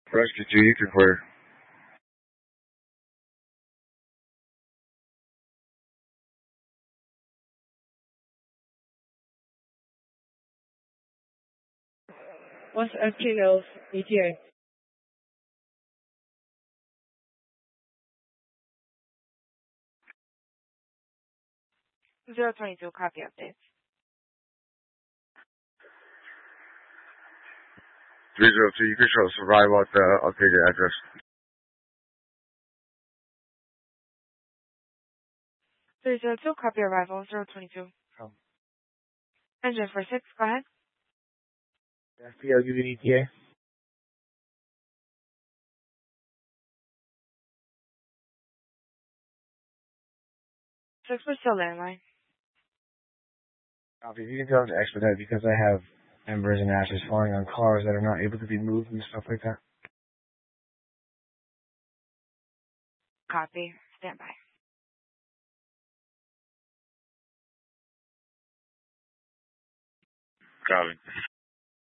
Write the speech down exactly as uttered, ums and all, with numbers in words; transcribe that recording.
Rescue two, you can clear. What's S T Hills, E T A? zero twenty-two, copy updates. three zero two, you can show survival at the updated address. three zero two, copy arrival, zero twenty-two. Oh. Engine four six, go ahead. F P L Unit E T A. six for still landline. Copy. If you can tell them to expedite because I have embers and ashes falling on cars that are not able to be moved and stuff like that. Copy. Stand by. Copy.